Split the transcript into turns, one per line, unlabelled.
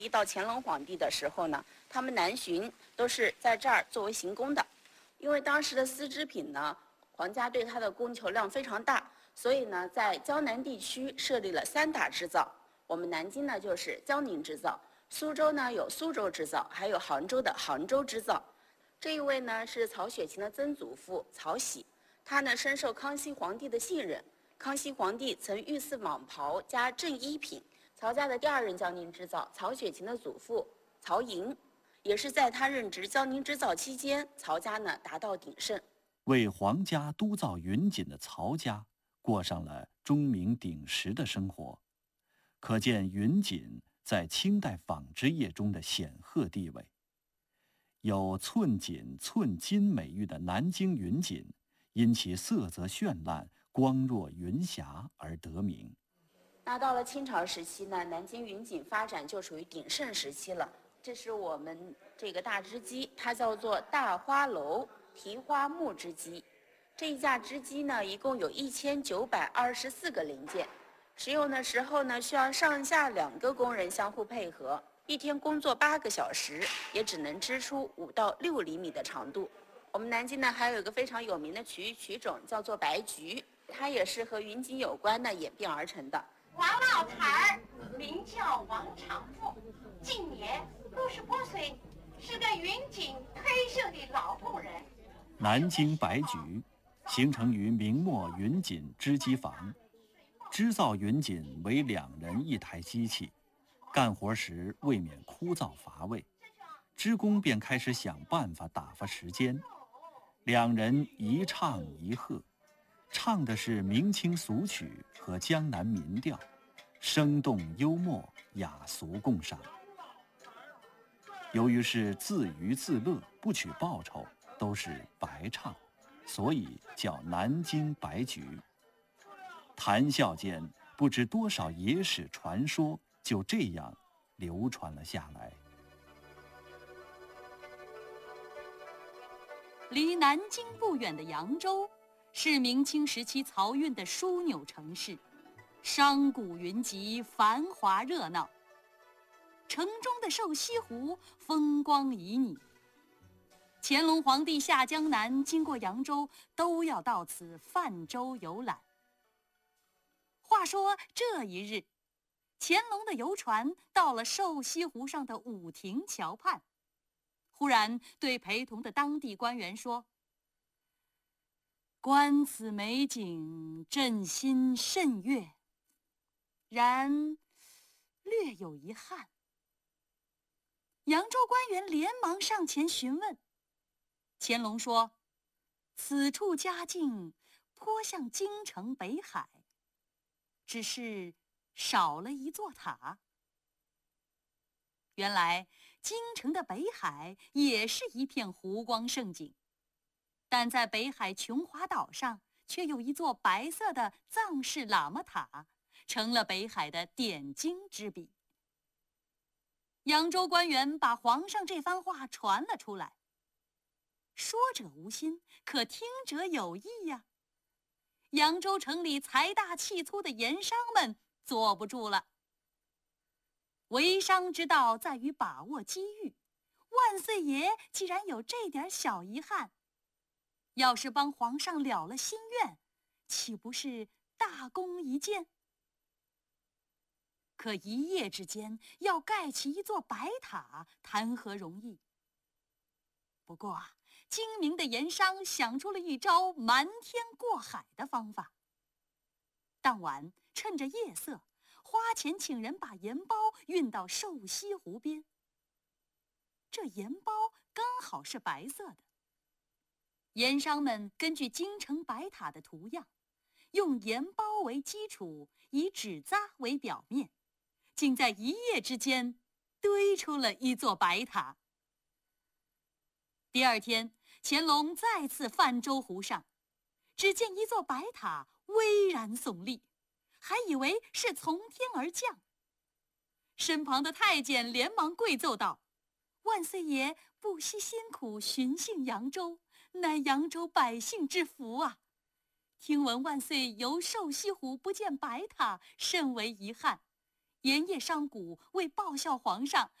一到乾隆皇帝的时候呢，他们南巡都是在这儿作为行宫的，因为当时的丝织品呢，皇家对它的供求量非常大，所以呢，在江南地区设立了3大织造。我们南京呢就是江宁织造，苏州呢有苏州织造，还有杭州的杭州织造。这一位呢是曹雪芹的曾祖父曹玺，他呢深受康熙皇帝的信任，康熙皇帝曾御赐蟒袍加正衣品。曹家的第2任江宁织造，曹雪芹的祖父曹寅，也是在他任职江宁织造期间，曹家呢达到鼎盛。
为皇家督造云锦的曹家，过上了钟鸣鼎食的生活，可见云锦在清代纺织业中的显赫地位。有寸锦寸金美誉的南京云锦，因其色泽绚烂、光若云霞而得名。
那到了清朝时期呢，南京云锦发展就属于鼎盛时期了。这是我们这个大织机，它叫做大花楼提花木织机。这一架织机呢，一共有1924个零件，使用的时候呢，需要上下2个工人相互配合，一天工作8个小时，也只能织出5到6厘米的长度。我们南京呢，还有一个非常有名的曲艺曲种，叫做白菊，它也是和云锦有关的演变而成的。
王老太儿名叫王长富，今年68岁，是个云锦退休的老工人。
南京白菊形成于明末云锦织机房，织造云锦为2人1台机器，干活时未免枯燥乏味，织工便开始想办法打发时间。2人一唱一和，唱的是明清俗曲和江南民调，生动幽默，雅俗共赏。由于是自娱自乐，不取报酬，都是白唱，所以叫南京白菊。谈笑间，不知多少野史传说就这样流传了下来。
离南京不远的扬州，是明清时期漕运的枢纽城市，商贾云集，繁华热闹。城中的瘦西湖风光旖旎，乾隆皇帝下江南经过扬州，都要到此泛舟游览。话说这一日，乾隆的游船到了瘦西湖上的武亭桥畔，忽然对陪同的当地官员说：“观此美景，朕心甚悦，然略有遗憾。”扬州官员连忙上前询问，乾隆说：“此处佳境颇像京城北海，只是少了一座塔。”原来京城的北海也是一片湖光胜景，但在北海琼华岛上却有一座白色的藏式喇嘛塔，成了北海的点睛之笔。扬州官员把皇上这番话传了出来，说者无心，可听者有意呀。扬州城里财大气粗的盐商们坐不住了。为商之道在于把握机遇，万岁爷既然有这点小遗憾，要是帮皇上了了心愿，岂不是大功一件？可一夜之间要盖起一座白塔，谈何容易？不过精明的盐商想出了一招瞒天过海的方法。当晚趁着夜色，花钱请人把盐包运到瘦西湖边。这盐包刚好是白色的。盐商们根据京城白塔的图样，用盐包为基础，以纸扎为表面，竟在一夜之间堆出了一座白塔。第2天，乾隆再次泛舟湖上，只见一座白塔巍然耸立，还以为是从天而降。身旁的太监连忙跪奏道：“万岁爷不惜辛苦巡幸扬州，乃扬州百姓之福啊！听闻万岁游瘦西湖不见白塔，甚为遗憾， 连夜上古为报效皇上，